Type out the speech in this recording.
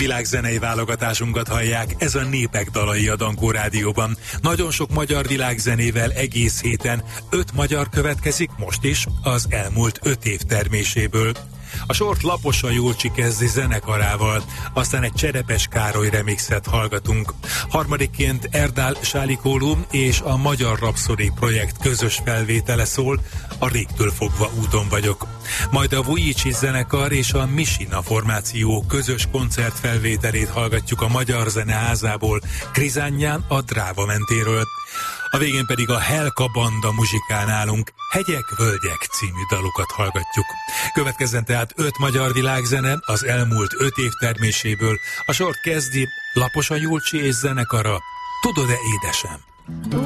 Világzenei válogatásunkat hallják, ez a Népek dalai a Dankó Rádióban. Nagyon sok magyar világzenével egész héten, 5 magyar következik most is az elmúlt 5 év terméséből. A sort Laposa Júlcsi kezdi zenekarával, aztán egy Cserepes Károly remixet hallgatunk. Harmadikként Erdál Sálikólu és a Magyar Rapszódi projekt közös felvétele szól, A régtől fogva úton vagyok. Majd a Vujicsi zenekar és a Misina formáció közös koncertfelvételét hallgatjuk a Magyar Zeneházából, Krizányán a Dráva mentéről. A végén pedig a Helka Banda muzsikál nálunk, Hegyek, Völgyek című dalukat hallgatjuk. Következzen tehát 5 magyar világzene az elmúlt 5 év terméséből. A sort kezdi Laposa Júlcsi és zenekara, Tudod-e édesem?